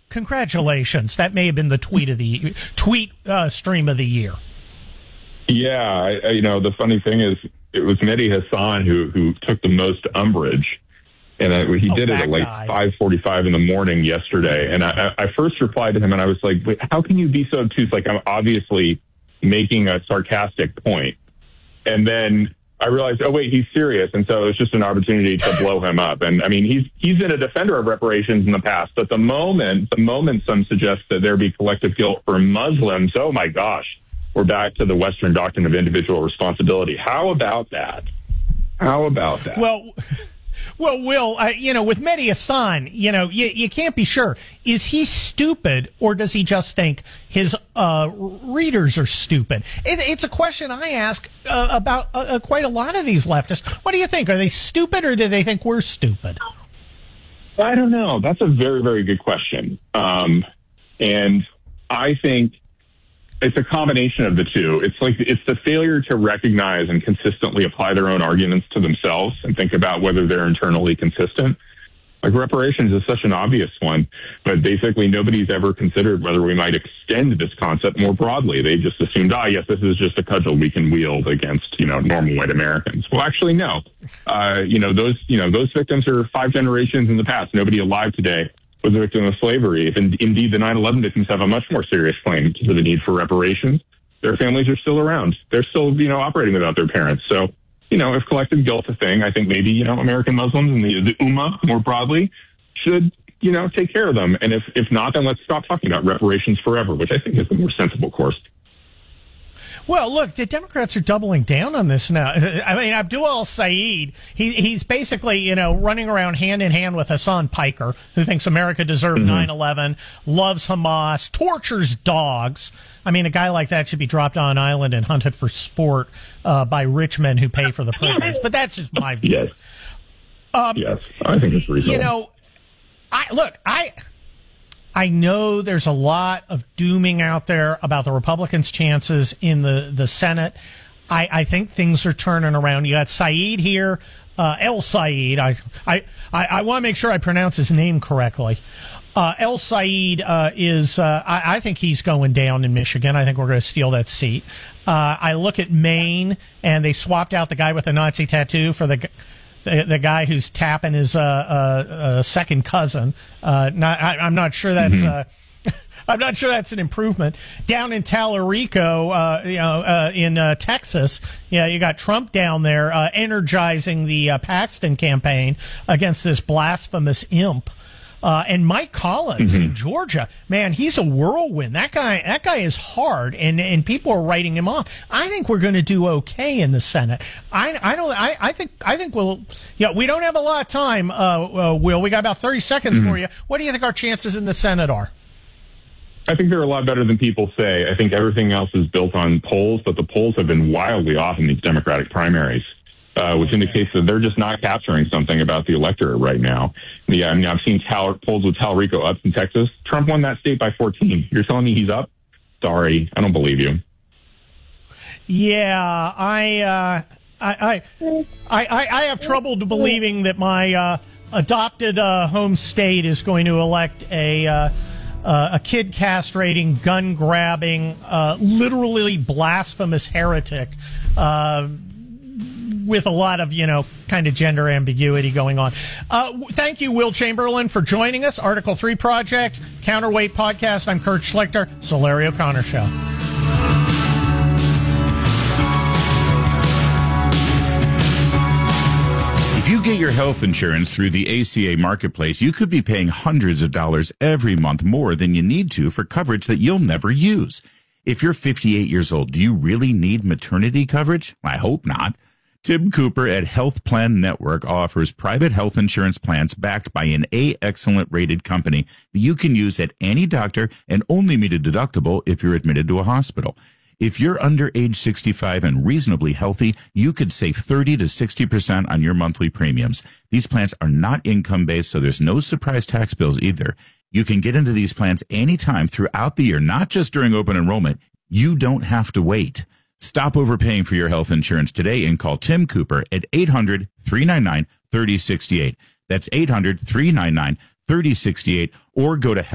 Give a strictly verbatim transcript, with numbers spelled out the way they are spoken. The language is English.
congratulations. That may have been the tweet of the tweet uh, stream of the year. Yeah, I, I, you know, the funny thing is, it was Mehdi Hassan who who took the most umbrage, and I, he oh, did it at like five forty-five in the morning yesterday. And I, I first replied to him, and I was like, "Wait, how can you be so obtuse? Like, I'm obviously making a sarcastic point." And then I realized, oh wait, he's serious, and so it was just an opportunity to blow him up. And I mean, he's he's been a defender of reparations in the past, but the moment the moment some suggest that there be collective guilt for Muslims, oh my gosh. We're back to the Western doctrine of individual responsibility. How about that? How about that? Well, well, Will, uh, you know, with Mehdi Hassan, you know, you, you can't be sure. Is he stupid, or does he just think his uh, readers are stupid? It, it's a question I ask uh, about uh, uh, quite a lot of these leftists. What do you think? Are they stupid, or do they think we're stupid? I don't know. That's a very, very good question. Um, and I think it's a combination of the two. It's like it's the failure to recognize and consistently apply their own arguments to themselves and think about whether they're internally consistent. Like reparations is such an obvious one, but basically nobody's ever considered whether we might extend this concept more broadly. They just assumed, ah, yes, this is just a cudgel we can wield against, you know, normal white Americans. Well, actually, no. Uh, you know, those, you know, those victims are five generations in the past. Nobody alive today was a victim of slavery. If in, indeed the nine eleven victims have a much more serious claim to the need for reparations, their families are still around. They're still, you know, operating without their parents. So, you know, if collective guilt's a thing, I think maybe, you know, American Muslims and the, the Ummah more broadly should, you know, take care of them. And if, if not, then let's stop talking about reparations forever, which I think is the more sensible course. Well, look, the Democrats are doubling down on this now. I mean, Abdul al-Sayed, he, he's basically, you know, running around hand in hand with Hassan Piker, who thinks America deserved mm-hmm. nine eleven, loves Hamas, tortures dogs. I mean, a guy like that should be dropped on an island and hunted for sport uh, by rich men who pay for the privilege. But that's just my view. Yes. Um, yes, I think it's reasonable. You know, I look, I... I know there's a lot of dooming out there about the Republicans' chances in the, the Senate. I, I think things are turning around. You got Saeed here, uh, El Saeed. I, I, I, I want to make sure I pronounce his name correctly. Uh, El Saeed uh, is, uh, I, I think he's going down in Michigan. I think we're going to steal that seat. Uh, I look at Maine, and they swapped out the guy with the Nazi tattoo for the The, the guy who's tapping his uh, uh, uh, second cousin. Uh, not, I, I'm not sure that's. Mm-hmm. Uh, I'm not sure that's an improvement. Down in Tallarico, uh, you know, uh, in uh, Texas, yeah, you got Trump down there uh, energizing the uh, Paxton campaign against this blasphemous imp. Uh, and Mike Collins mm-hmm. in Georgia, man, he's a whirlwind. That guy, that guy is hard, and, and people are writing him off. I think we're going to do okay in the Senate. I, I don't, I, I think, I think we'll, yeah, we don't have a lot of time, uh, uh Will. We got about thirty seconds mm-hmm. for you. What do you think our chances in the Senate are? I think they're a lot better than people say. I think everything else is built on polls, but the polls have been wildly off in these Democratic primaries. Uh, which indicates that they're just not capturing something about the electorate right now. Yeah, I mean, I've seen Tal- polls with Tallarico up in Texas. Trump won that state by fourteen. You're telling me he's up? Sorry, I don't believe you. Yeah, I, uh, I, I, I, I have trouble believing that my uh, adopted uh, home state is going to elect a. Uh, Uh, a kid castrating, gun grabbing, uh, literally blasphemous heretic, uh, with a lot of, you know, kind of gender ambiguity going on. Uh, thank you, Will Chamberlain, for joining us. Article three Project, Counterweight Podcast. I'm Kurt Schlichter, Solari O'Connor Show. If you get your health insurance through the A C A Marketplace, you could be paying hundreds of dollars every month more than you need to for coverage that you'll never use. If you're fifty-eight years old, do you really need maternity coverage? I hope not. Tim Cooper at Health Plan Network offers private health insurance plans backed by an A Excellent rated company that you can use at any doctor and only meet a deductible if you're admitted to a hospital. If you're under age sixty-five and reasonably healthy, you could save thirty to sixty percent on your monthly premiums. These plans are not income-based, so there's no surprise tax bills either. You can get into these plans anytime throughout the year, not just during open enrollment. You don't have to wait. Stop overpaying for your health insurance today and call Tim Cooper at eight hundred, three nine nine, three oh six eight. That's eight hundred, three nine nine, three oh six eight, or go to